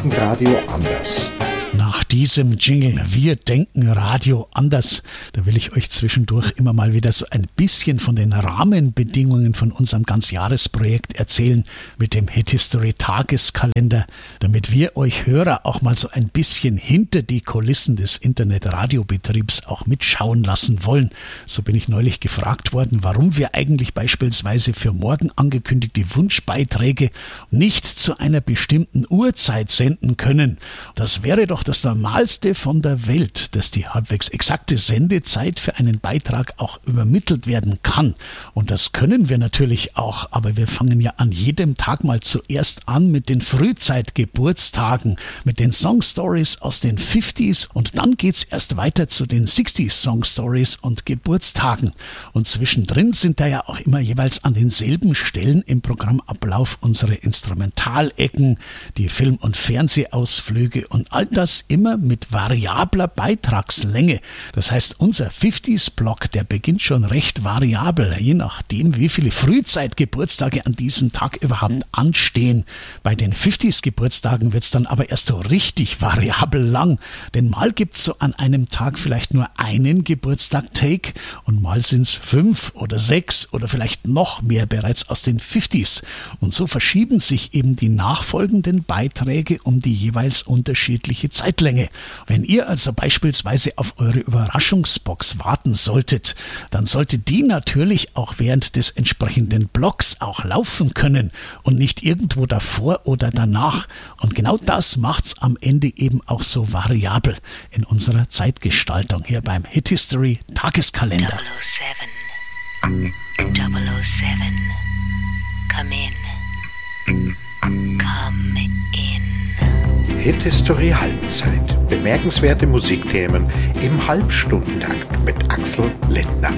denken Radio anders. Nach diesem Jingle, wir denken Radio anders, da will ich euch zwischendurch immer mal wieder so ein bisschen von den Rahmenbedingungen von unserem Ganzjahresprojekt erzählen mit dem Hit History Tageskalender, damit wir euch Hörer auch mal so ein bisschen hinter die Kulissen des Internet-Radiobetriebs auch mitschauen lassen wollen. So bin ich neulich gefragt worden, warum wir eigentlich beispielsweise für morgen angekündigte Wunschbeiträge nicht zu einer bestimmten Uhrzeit senden können. Das wäre doch das Normalste von der Welt, dass die halbwegs exakte Sendezeit für einen Beitrag auch übermittelt werden kann. Und das können wir natürlich auch, aber wir fangen ja an jedem Tag mal zuerst an mit den Frühzeitgeburtstagen, mit den Songstories aus den 50s und dann geht's erst weiter zu den 60s Songstories und Geburtstagen. Und zwischendrin sind da ja auch immer jeweils an denselben Stellen im Programmablauf unsere Instrumentalecken, die Film- und Fernsehausflüge und all das immer mit variabler Beitragslänge. Das heißt, unser 50s-Block, der beginnt schon recht variabel, je nachdem, wie viele Frühzeitgeburtstage an diesem Tag überhaupt anstehen. Bei den 50s-Geburtstagen wird es dann aber erst so richtig variabel lang, denn mal gibt es so an einem Tag vielleicht nur einen Geburtstag-Take und mal sind es 5 oder 6 oder vielleicht noch mehr bereits aus den 50s. Und so verschieben sich eben die nachfolgenden Beiträge um die jeweils unterschiedliche Zeitlänge. Wenn ihr also beispielsweise auf eure Überraschungsbox warten solltet, dann sollte die natürlich auch während des entsprechenden Blocks auch laufen können und nicht irgendwo davor oder danach. Und genau das macht's am Ende eben auch so variabel in unserer Zeitgestaltung hier beim Hit History Tageskalender. 007. 007. Come in. Come in. Hit History Halbzeit. Bemerkenswerte Musikthemen im Halbstundentakt mit Axel Lindner.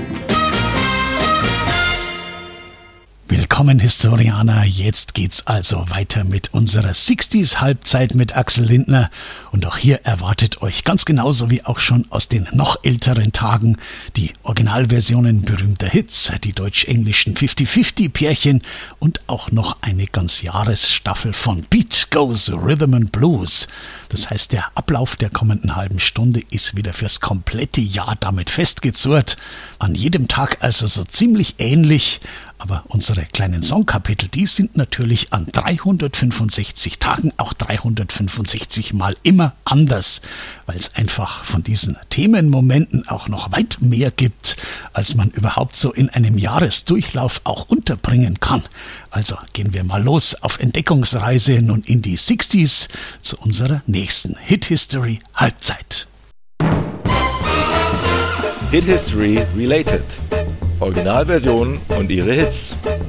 Willkommen Historianer, jetzt geht's also weiter mit unserer 60s Halbzeit mit Axel Lindner und auch hier erwartet euch ganz genauso wie auch schon aus den noch älteren Tagen die Originalversionen berühmter Hits, die deutsch-englischen 50-50-Pärchen und auch noch eine Ganzjahresstaffel von Beat Goes Rhythm and Blues. Das heißt, der Ablauf der kommenden halben Stunde ist wieder fürs komplette Jahr damit festgezurrt. An jedem Tag also so ziemlich ähnlich. Aber unsere kleinen Songkapitel, die sind natürlich an 365 Tagen auch 365 Mal immer anders, weil es einfach von diesen Themenmomenten auch noch weit mehr gibt, als man überhaupt so in einem Jahresdurchlauf auch unterbringen kann. Also gehen wir mal los auf Entdeckungsreise nun in die 60s zu unserer nächsten Hit History Halbzeit. Hit History Related. Originalversionen und ihre Hits.